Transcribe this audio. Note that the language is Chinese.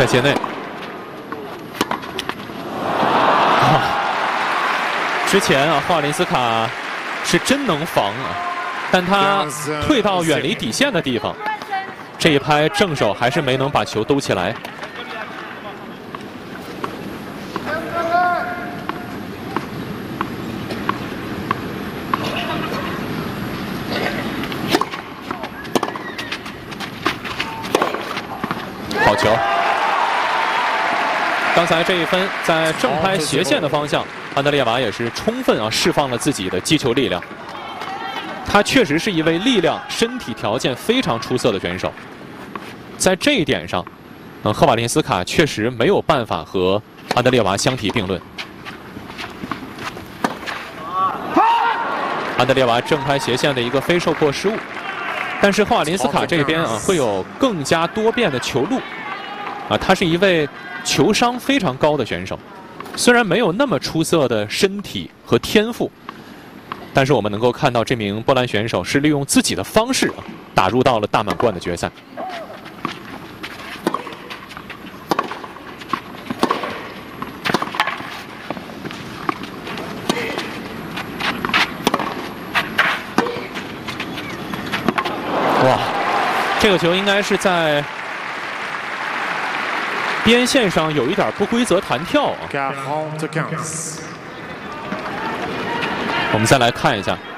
在界内。之前啊，霍瓦林斯卡是真能防啊，但他退到远离底线的地方，这一拍正手还是没能把球兜起来。好球！刚才这一分在正拍斜线的方向，安德烈瓦也是充分释放了自己的击球力量。他确实是一位力量、身体条件非常出色的选手，在这一点上，赫瓦林斯卡确实没有办法和安德烈瓦相提并论。安德烈瓦正拍斜线的一个非受迫失误，但是赫瓦林斯卡这边会有更加多变的球路。他是一位球商非常高的选手，虽然没有那么出色的身体和天赋，但是我们能够看到这名波兰选手是利用自己的方式打入到了大满贯的决赛。哇，这个球应该是在边线上有一点不规则弹跳啊。我们再来看一下。